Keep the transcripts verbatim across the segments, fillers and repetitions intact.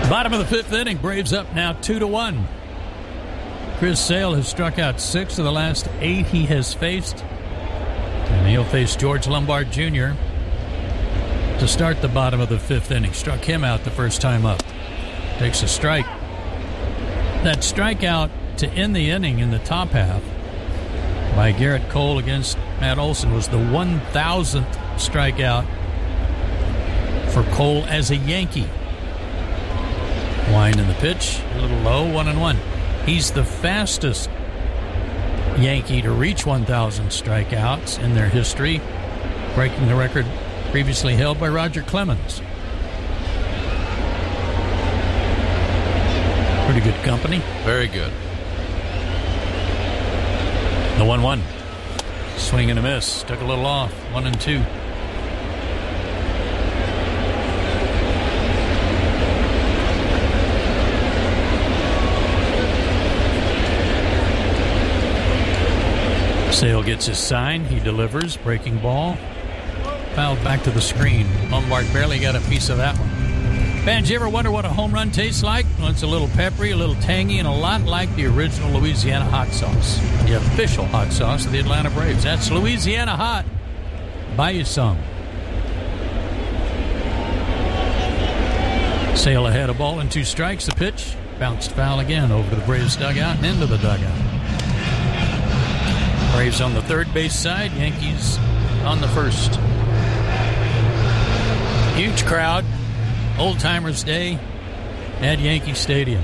Bottom of the fifth inning, Braves up now two to one. Chris Sale has struck out six of the last eight he has faced, and he'll face George Lombard Junior to start the bottom of the fifth inning. Struck him out the first time up. Takes a strike. That strikeout to end the inning in the top half by Garrett Cole against Matt Olson was the one thousandth strikeout for Cole as a Yankee. Wind in the pitch, a little low, one and one. He's the fastest Yankee to reach one thousand strikeouts in their history, breaking the record previously held by Roger Clemens. Pretty good company. Very good. The one one. Swing and a miss. Took a little off. One and two. Sale gets his sign. He delivers. Breaking ball. Fouled back to the screen. Lombard barely got a piece of that one. Fans, you ever wonder what a home run tastes like? Well, it's a little peppery, a little tangy, and a lot like the original Louisiana hot sauce. The official hot sauce of the Atlanta Braves. That's Louisiana Hot. Buy you some. Sale ahead, a ball and two strikes. The pitch bounced foul again over to the Braves dugout and into the dugout. Braves on the third base side, Yankees on the first. Huge crowd, Old Timers Day at Yankee Stadium.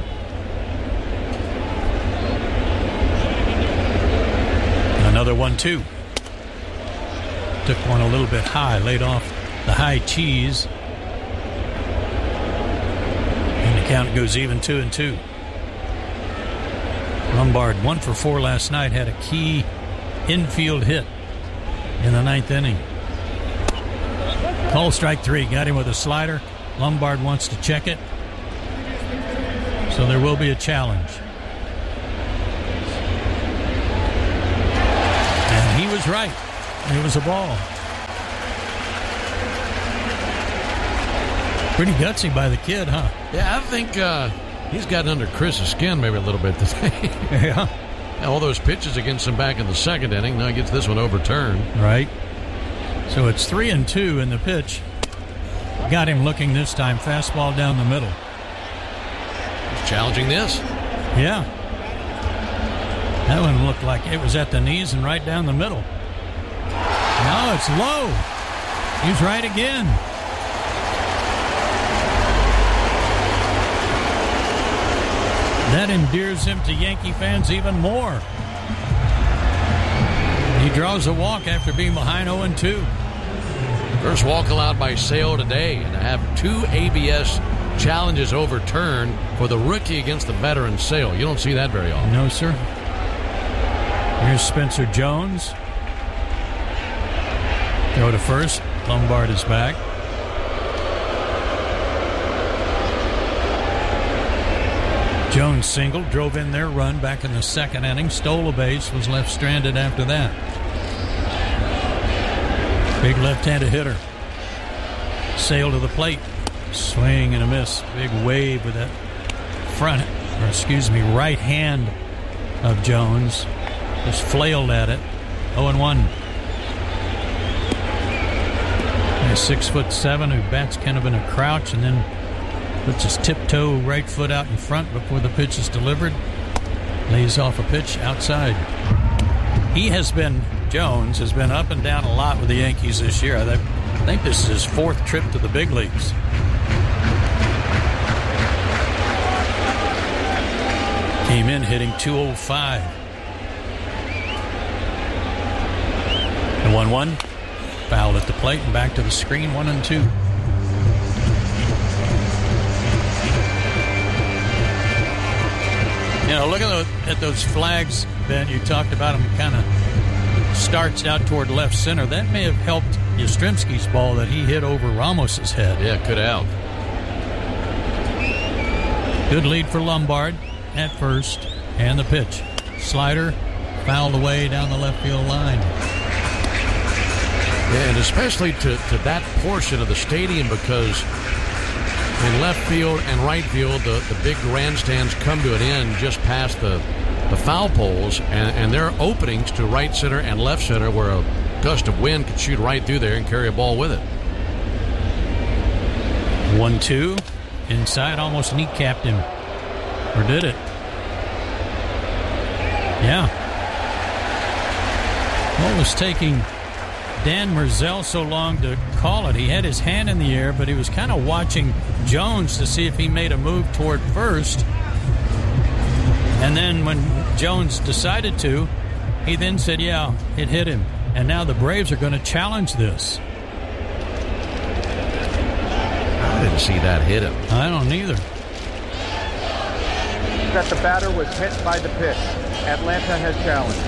Another one two. Took one a little bit high, laid off the high cheese. And the count goes even two and two. Lombard, one for four last night, had a key infield hit in the ninth inning. Cole strike three. Got him with a slider. Lombard wants to check it. So there will be a challenge. And he was right. It was a ball. Pretty gutsy by the kid, huh? Yeah, I think uh, he's gotten under Chris's skin maybe a little bit today. Yeah. All those pitches against him back in the second inning. Now he gets this one overturned. Right. So it's three and two in the pitch. Got him looking this time. Fastball down the middle. He's challenging this. Yeah. That one looked like it was at the knees and right down the middle. No, it's low. He's right again. That endears him to Yankee fans even more. He draws a walk after being behind oh and two. First walk allowed by Sale today, and to have two A B S challenges overturned for the rookie against the veteran Sale. You don't see that very often. No, sir. Here's Spencer Jones. Throw to first. Lombard is back. Jones singled, drove in their run back in the second inning, stole a base, was left stranded after that. Big left-handed hitter. Sale to the plate. Swing and a miss. Big wave with that front, or excuse me, right hand of Jones. Just flailed at it. oh and one. He's six foot seven who bats kind of in a crouch and then puts his tiptoe right foot out in front before the pitch is delivered. Lays off a pitch outside. He has been, Jones, has been up and down a lot with the Yankees this year. I think this is his fourth trip to the big leagues. Came in hitting two oh five. The one one. Foul at the plate and back to the screen, one and two. You know, look at, the, at those flags, Ben. You talked about them kind of starts out toward left center. That may have helped Yastrzemski's ball that he hit over Ramos's head. Yeah, could have. Good lead for Lombard at first. And the pitch. Slider fouled away down the left field line. Yeah, and especially to, to that portion of the stadium because in left field and right field, the, the big grandstands come to an end just past the, the foul poles, and, and there are openings to right center and left center where a gust of wind could shoot right through there and carry a ball with it. one two. Inside, almost kneecapped him. Or did it? Yeah. What was taking Dan Merzel so long to call it? He had his hand in the air, but he was kind of watching Jones to see if he made a move toward first. And then when Jones decided to, he then said, yeah, it hit him. And now the Braves are going to challenge this. I didn't see that hit him. I don't either. That the batter was hit by the pitch. Atlanta has challenged.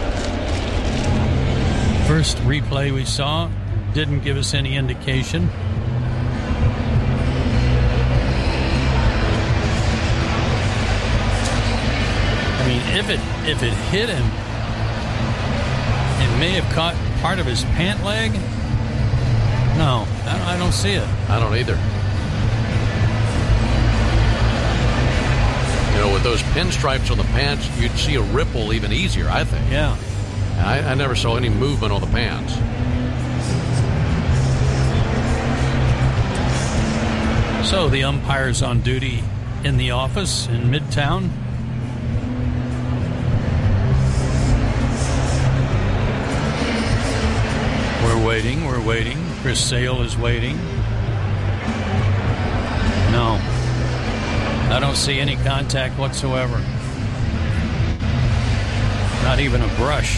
First replay we saw didn't give us any indication. I mean, if it if it hit him, it may have caught part of his pant leg. No, I don't see it. I don't either. You know, with those pinstripes on the pants, you'd see a ripple even easier, I think. Yeah. I, I never saw any movement on the pants. So the umpire's on duty in the office in Midtown. We're waiting, we're waiting. Chris Sale is waiting. No. I don't see any contact whatsoever. Not even a brush.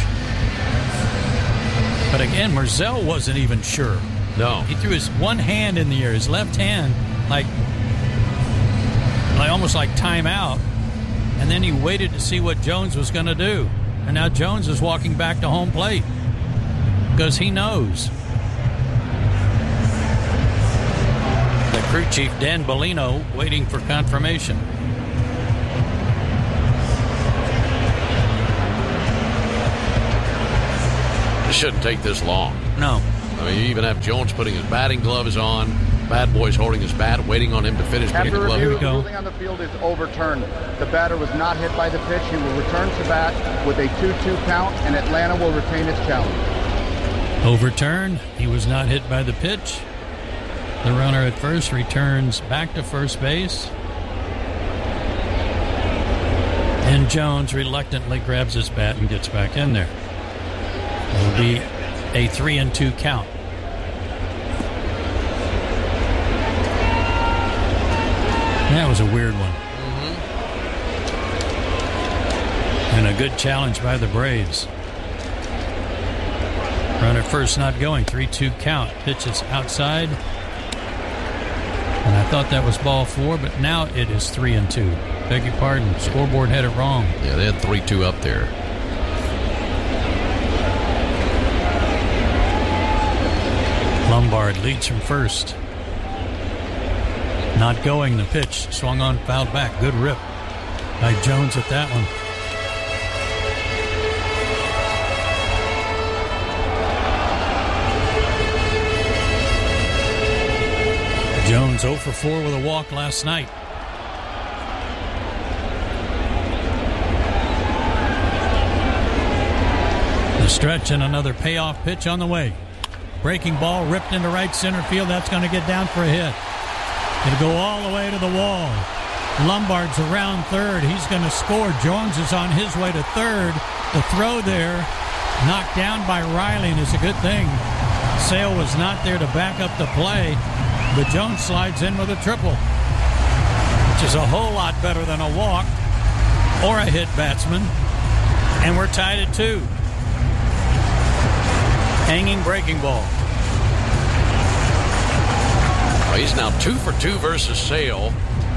But again, Merzel wasn't even sure. No. He threw his one hand in the air, his left hand, like, like almost like timeout. And then he waited to see what Jones was going to do. And now Jones is walking back to home plate because he knows. The crew chief, Dan Bellino, waiting for confirmation. It shouldn't take this long. No. I mean, you even have Jones putting his batting gloves on, Bad Boy's holding his bat, waiting on him to finish putting the glove. After review, Here we the go. ruling on the field is overturned. The batter was not hit by the pitch. He will return to bat with a two two count, and Atlanta will retain its challenge. Overturned. He was not hit by the pitch. The runner at first returns back to first base. And Jones reluctantly grabs his bat and gets back in there. It'll be a three and two count. That was a weird one. Mm-hmm. And a good challenge by the Braves. Runner first not going. three two count. Pitch is outside. And I thought that was ball four, but now it is three and two. Beg your pardon. Scoreboard had it wrong. Yeah, they had three two up there. Lombard leads from first. Not going. The pitch swung on, fouled back. Good rip by Jones at that one. Jones oh for four with a walk last night. The stretch and another payoff pitch on the way. Breaking ball ripped into right center field. That's going to get down for a hit. It'll go all the way to the wall. Lombard's around third. He's going to score. Jones is on his way to third. The throw there, knocked down by Riley, and is a good thing. Sale was not there to back up the play, but Jones slides in with a triple, which is a whole lot better than a walk or a hit batsman. And we're tied at two. Hanging breaking ball. Well, he's now two for two versus Sale.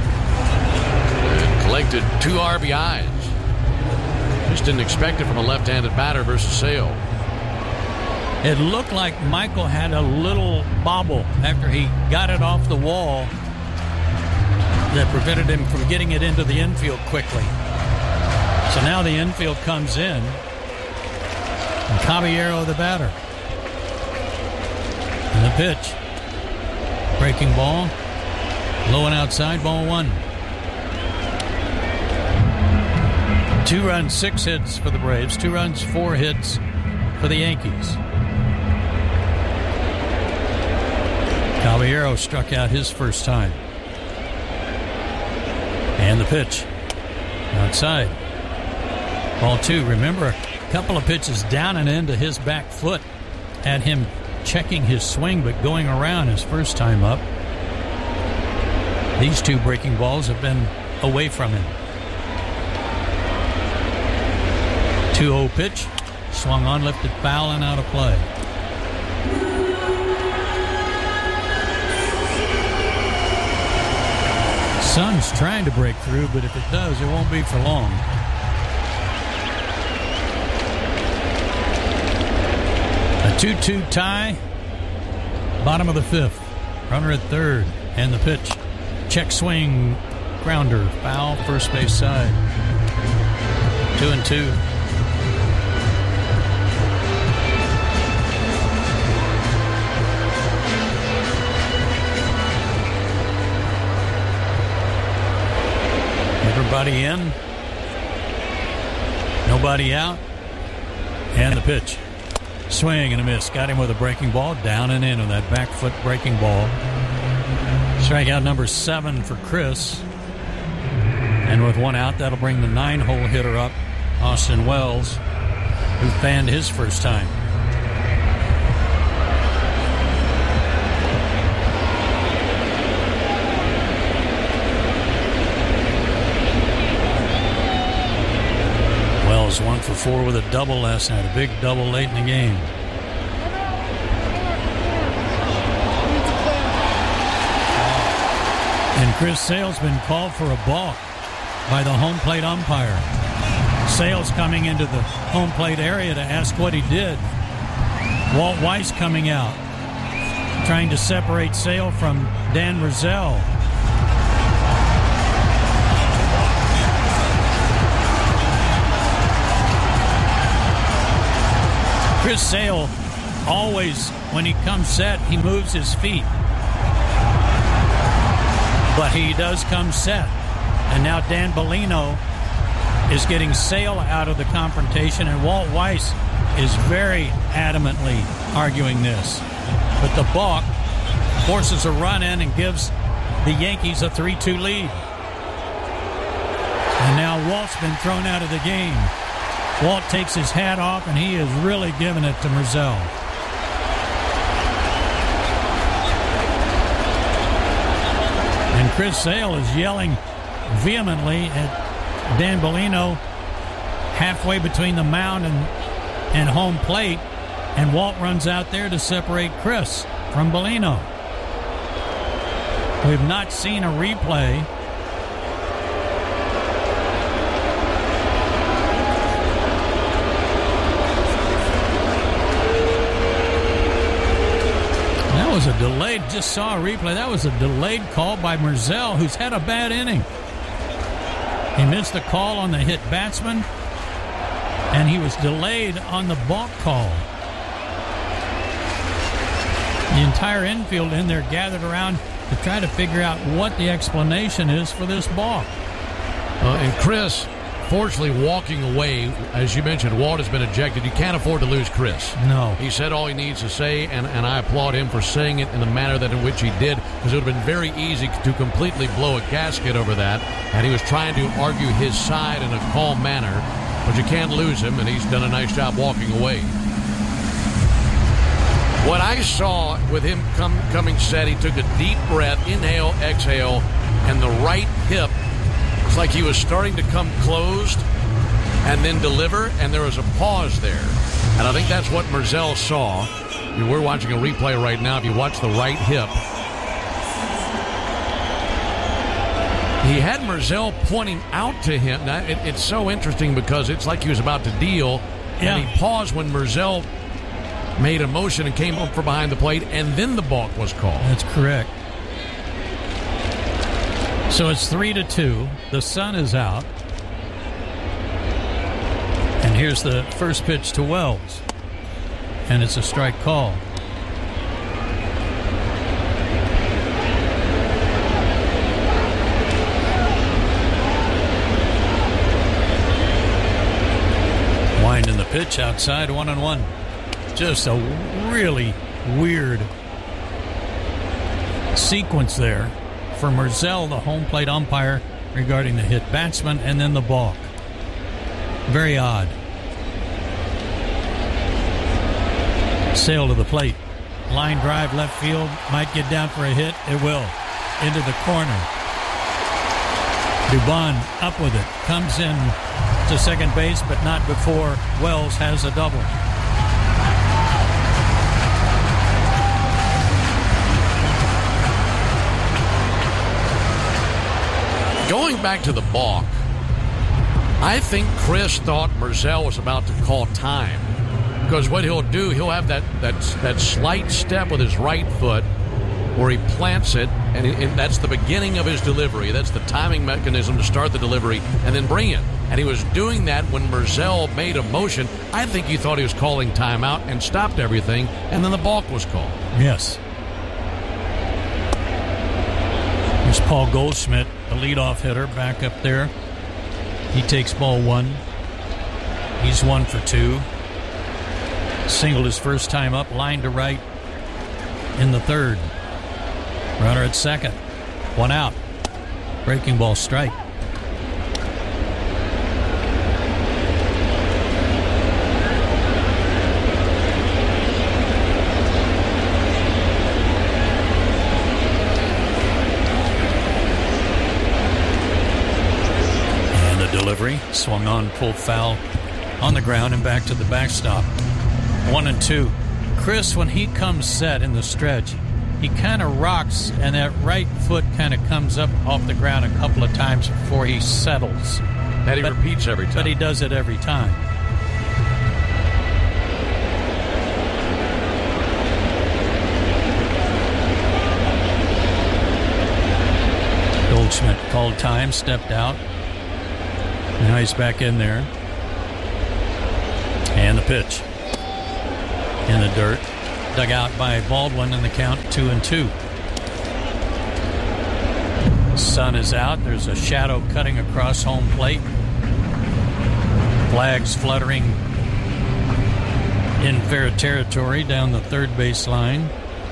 And collected two R B Is. Just didn't expect it from a left-handed batter versus Sale. It looked like Michael had a little bobble after he got it off the wall that prevented him from getting it into the infield quickly. So now the infield comes in. And Caballero, the batter. And the pitch. Breaking ball. Low and outside, ball one. Two runs, six hits for the Braves. Two runs, four hits for the Yankees. Caballero struck out his first time. And the pitch. Outside. Ball two. Remember, a couple of pitches down and into his back foot had him checking his swing, but going around his first time up. These two breaking balls have been away from him. two oh pitch. Swung on, lifted foul, and out of play. Sun's trying to break through, but if it does, it won't be for long. A two two tie. Bottom of the fifth. Runner at third. And the pitch. Check swing. Grounder. Foul. First base side. Two and two. Everybody in. Nobody out. And the pitch. Swing and a miss. Got him with a breaking ball. Down and in on that back foot breaking ball. Strikeout number seven for Chris. And with one out, that'll bring the nine-hole hitter up, Austin Wells, who fanned his first time. Wells one for four with a double last night, a big double late in the game. And Chris Sale's been called for a balk by the home plate umpire. Sale's coming into the home plate area to ask what he did. Walt Weiss coming out, trying to separate Sale from Dan Murzel. Chris Sale, always, when he comes set, he moves his feet. But he does come set. And now Dan Bellino is getting Sale out of the confrontation, and Walt Weiss is very adamantly arguing this. But the balk forces a run in and gives the Yankees a three two lead. And now Walt's been thrown out of the game. Walt takes his hat off, and he is really giving it to Murzel. And Chris Sale is yelling vehemently at Dan Bellino halfway between the mound and, and home plate, and Walt runs out there to separate Chris from Bellino. We've not seen a replay. That was a delayed, just saw a replay. That was a delayed call by Murzel, who's had a bad inning. He missed the call on the hit batsman, and he was delayed on the balk call. The entire infield in there gathered around to try to figure out what the explanation is for this balk. Uh, and Chris, fortunately, walking away, as you mentioned, Walt has been ejected. You can't afford to lose Chris. No. He said all he needs to say, and, and I applaud him for saying it in the manner that in which he did, because it would have been very easy to completely blow a gasket over that, and he was trying to argue his side in a calm manner, but you can't lose him, and he's done a nice job walking away. What I saw with him come, coming set, he took a deep breath, inhale, exhale, and the right hip, it's like he was starting to come closed and then deliver, and there was a pause there. And I think that's what Murzel saw. I mean, we're watching a replay right now. If you watch the right hip, he had Murzel pointing out to him. Now, it, it's so interesting because it's like he was about to deal, Yeah. and he paused when Murzel made a motion and came up from behind the plate, and then the balk was called. That's correct. So it's three to two. The sun is out. And here's the first pitch to Wells. And it's a strike call. pitch outside, one and one. Just a really weird sequence there for Merzel, the home plate umpire, regarding the hit batsman and then the balk. Very odd. Sale to the plate. Line drive left field. Might get down for a hit. It will. Into the corner. Dubon up with it. Comes in to second base, but not before Wells has a double. Going back to the balk, I think Chris thought Merzel was about to call time. Because what he'll do, he'll have that, that, that slight step with his right foot where he plants it, and, he, and that's the beginning of his delivery. That's the timing mechanism to start the delivery and then bring it. And he was doing that when Merzel made a motion. I think he thought he was calling timeout and stopped everything, and then the balk was called. Yes. Here's Paul Goldschmidt, the leadoff hitter, back up there. He takes ball one. He's one for two. Singled his first time up, line to right in the third. Runner at second. One out. Breaking ball strike. And the delivery. Swung on, pulled foul on the ground and back to the backstop. One and two. Chris, when he comes set in the stretch, he kind of rocks, and that right foot kind of comes up off the ground a couple of times before he settles. That he but, repeats every time. But he does it every time. Goldschmidt called time, stepped out. Now he's back in there. And the pitch. In the dirt. Dug out by Baldwin in the count, two and two. Sun is out. There's a shadow cutting across home plate. Flags fluttering in fair territory down the third base line.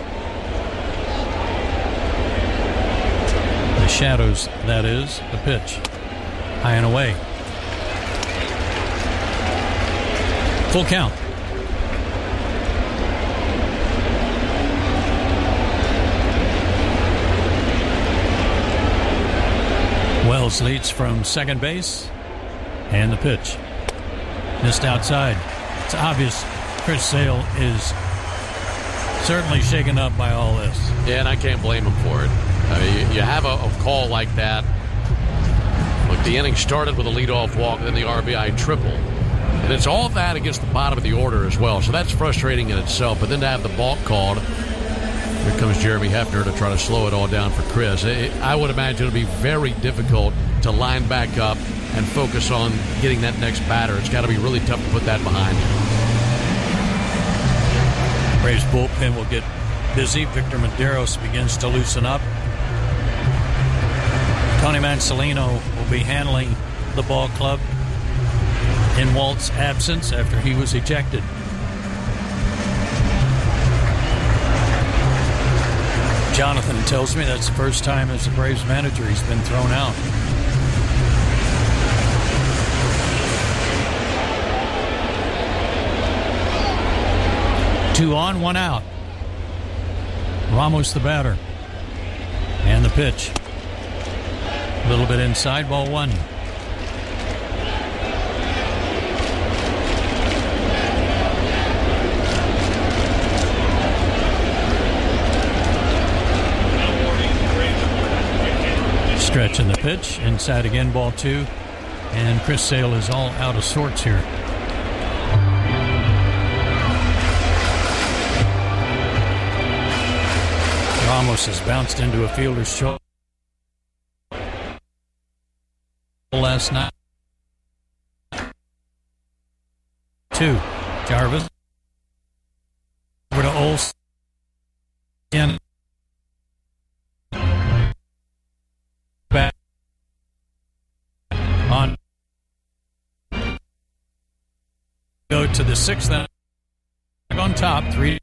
The shadows, that is. The pitch. High and away. Full count. Wells leads from second base, and the pitch. Missed outside. It's obvious Chris Sale is certainly shaken up by all this. Yeah, and I can't blame him for it. I mean, you, you have a, a call like that. Look, the inning started with a leadoff walk, then the R B I triple. And it's all that against the bottom of the order as well, so that's frustrating in itself. But then to have the balk called, here comes Jeremy Hefner to try to slow it all down for Chris. It, I would imagine it'll be very difficult to line back up and focus on getting that next batter. It's got to be really tough to put that behind you. Braves bullpen will get busy. Victor Medeiros begins to loosen up. Tony Mansolino will be handling the ball club in Walt's absence after he was ejected. Jonathan tells me that's the first time as the Braves manager he's been thrown out. Two on, one out. Ramos the batter. And the pitch. A little bit inside, ball one. Stretch in the pitch. Inside again, ball two. And Chris Sale is all out of sorts here. Ramos has bounced into a fielder's shoulder last night. Two. Jarvis. Over to Olsen. In. Back. On. Goes it to the sixth on top, three.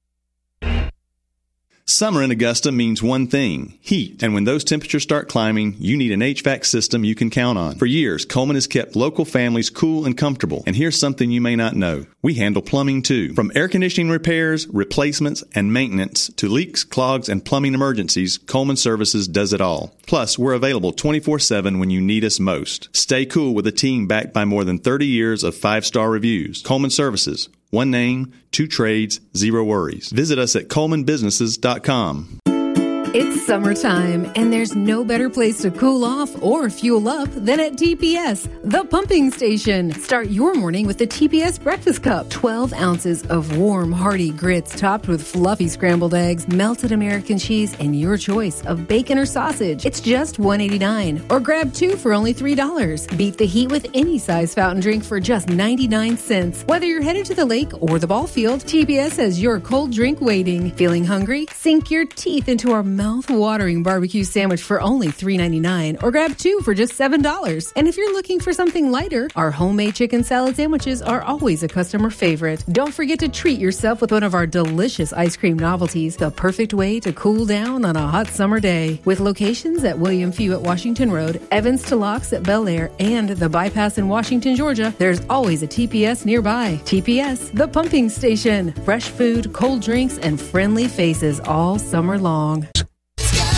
Summer in Augusta means one thing, heat. And when those temperatures start climbing, you need an H V A C system you can count on. For years, Coleman has kept local families cool and comfortable. And here's something you may not know. We handle plumbing too. From air conditioning repairs, replacements, and maintenance to leaks, clogs, and plumbing emergencies, Coleman Services does it all. Plus, we're available twenty-four seven when you need us most. Stay cool with a team backed by more than thirty years of five-star reviews. Coleman Services. One name, two trades, zero worries. Visit us at coleman businesses dot com. It's summertime, and there's no better place to cool off or fuel up than at T P S, the pumping station. Start your morning with the T P S Breakfast Cup. twelve ounces of warm, hearty grits topped with fluffy scrambled eggs, melted American cheese, and your choice of bacon or sausage. It's just one dollar and eighty-nine cents, or grab two for only three dollars. Beat the heat with any size fountain drink for just ninety-nine cents. Whether you're headed to the lake or the ball field, T P S has your cold drink waiting. Feeling hungry? Sink your teeth into our mouth-watering barbecue sandwich for only three dollars and ninety-nine cents, or grab two for just seven dollars. And if you're looking for something lighter, our homemade chicken salad sandwiches are always a customer favorite. Don't forget to treat yourself with one of our delicious ice cream novelties, the perfect way to cool down on a hot summer day. With locations at William Few at Washington Road, Evans to Locks at Bel Air, and the Bypass in Washington, Georgia, there's always a T P S nearby. T P S, the pumping station. Fresh food, cold drinks, and friendly faces all summer long.